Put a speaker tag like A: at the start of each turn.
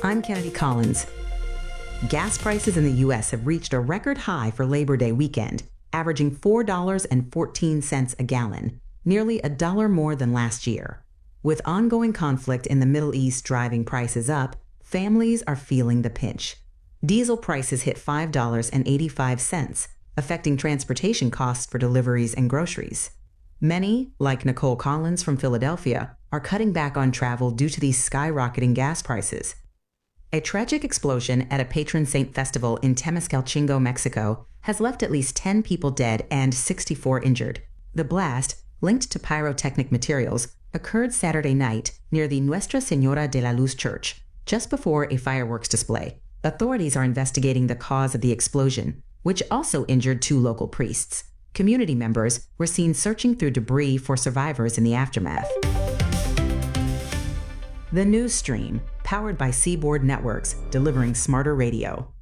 A: I'm Kennedy Collins. Gas prices in the U.S. have reached a record high for Labor Day weekend, averaging $4.14 a gallon, nearly $1 more than last year. With ongoing conflict in the Middle East driving prices up, families are feeling the pinch. Diesel prices hit $5.85, affecting transportation costs for deliveries and groceries. Many, like Nicole Collins from Philadelphia, are cutting back on travel due to these skyrocketing gas prices. A tragic explosion at a patron saint festival in Temescalcingo, Mexico, has left at least 10 people dead and 64 injured. The blast, linked to pyrotechnic materials, occurred Saturday night near the Nuestra Señora de la Luz Church, just before a fireworks display. Authorities are investigating the cause of the explosion, which also injured 2 local priests. Community members were seen searching through debris for survivors in the aftermath. The News Stream, powered by Seaboard Networks, delivering smarter radio.